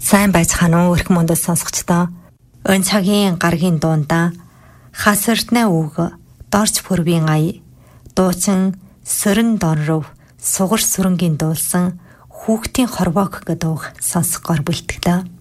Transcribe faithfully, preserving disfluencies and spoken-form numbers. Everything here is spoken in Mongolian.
Сайн байцгаана уу өрх мөндөд сонсогчдоо. Өн цагийн гаргийн дундаа хасартнаа үг дорч пүрвийн ая дуучин сөрөн донров сугар сүрэнгийн дуулсан хүүхдийн хорвоог гэдэг үг сонсгоор бэлтгэдэг.